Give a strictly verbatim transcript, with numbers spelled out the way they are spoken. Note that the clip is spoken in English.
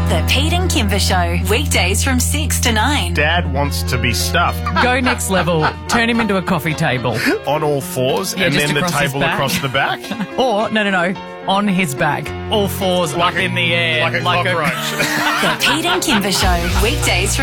The Pete and Kimber Show, weekdays from six to nine. Dad wants to be stuffed Go next level. Turn him into a coffee table. on all fours Yeah, and just then the across his table back. across the back. Or, no, no, no, on his back. All fours up a- in the air. like a cockroach. The Pete and Kimber Show, weekdays from